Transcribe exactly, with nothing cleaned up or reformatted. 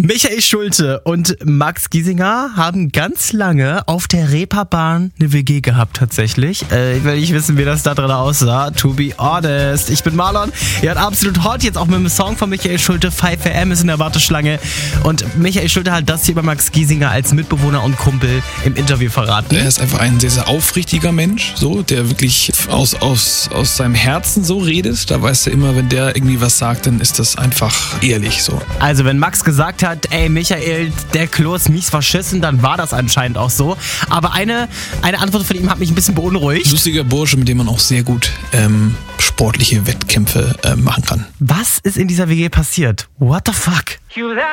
Michael Schulte und Max Giesinger haben ganz lange auf der Reeperbahn eine W G gehabt tatsächlich. Äh, ich will nicht wissen, wie das da drin aussah. To be honest. Ich bin Marlon. Ihr hört absolut hot jetzt auch mit dem Song von Michael Schulte. five a m ist in der Warteschlange. Und Michael Schulte hat das hier über Max Giesinger als Mitbewohner und Kumpel im Interview verraten. Er ist einfach ein sehr, sehr aufrichtiger Mensch, so, der wirklich aus, aus, aus seinem Herzen so redet. Da weißt du immer, wenn der irgendwie was sagt, dann ist das einfach ehrlich so. Also wenn Max gesagt hat, ey Michael, der Klo ist mies verschissen, dann war das anscheinend auch so. Aber eine, eine Antwort von ihm hat mich ein bisschen beunruhigt. Lustiger Bursche, mit dem man auch sehr gut ähm, sportliche Wettkämpfe äh, machen kann. Was ist in dieser W G passiert? What the fuck?